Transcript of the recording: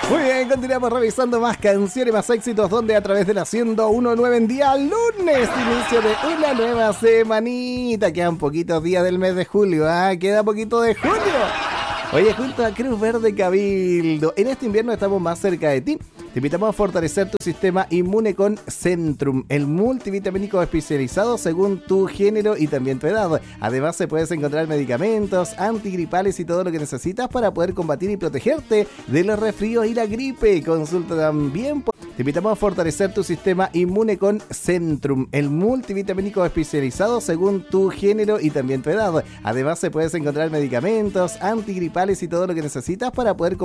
Muy bien, continuamos revisando más canciones, más éxitos, donde a través de la 101.9 en día lunes, inicio de una nueva semanita. Quedan poquitos días del mes de julio, queda poquito de julio. Oye, junto a Cruz Verde Cabildo, en este invierno estamos más cerca de ti. Te invitamos a fortalecer tu sistema inmune con Centrum, el multivitamínico especializado según tu género y también tu edad. Además, se puedes encontrar medicamentos, antigripales y todo lo que necesitas para poder combatir y protegerte de los resfríos y la gripe. Consulta también. Te invitamos a fortalecer tu sistema inmune con Centrum, el multivitamínico especializado según tu género y también tu edad. Además, se puedes encontrar medicamentos, antigripales y todo lo que necesitas para poder